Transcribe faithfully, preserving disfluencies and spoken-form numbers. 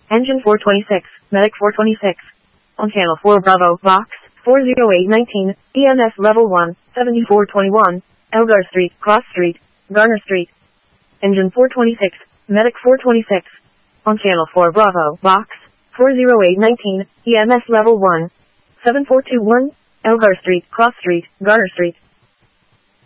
Engine four twenty-six, Medic four twenty-six. On Channel four Bravo, Box, four oh eight nineteen, E M S Level one, seventy-four twenty-one, Elgar Street, Cross Street, Garner Street. Engine four twenty-six, Medic four twenty-six. On Channel four Bravo, Box, four oh eight nineteen, E M S Level one, seven four two one, Elgar Street, Cross Street, Garner Street.